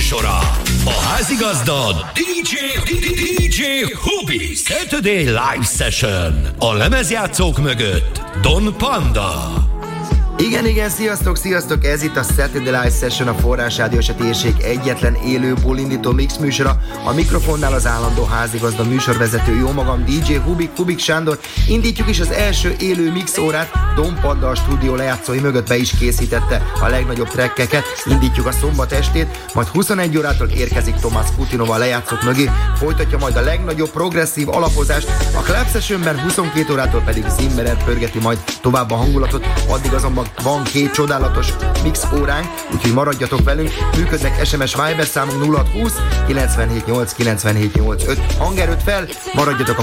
műsora. A házigazda DJ Hubi Saturday Live Session. A lemezjátszók mögött Don Panda. Igen, sziasztok, ez itt a Saturday Live Session, a Forrás Rádió térség egyetlen élőból indító mix műsora. A mikrofonnál az állandó házigazda műsorvezető, jó magam, DJ Kubik Sándor. Indítjuk is az első élő mix órát, Don Panda a stúdió lejátszói mögött be is készítette a legnagyobb trekkeket. Indítjuk a szombat estét, majd 21 órától érkezik Tomás Putinova a lejátszók mögé, folytatja majd a legnagyobb progresszív alapozást, a Club Sessionben 22 órától pedig Zimmerer pörgeti majd tovább a hangulatot, addig azonban van 2 csodálatos mix óránk, úgyhogy maradjatok velünk, működnek SMS Viber számunk 0620 978 975. Hangerőt fel, maradjatok a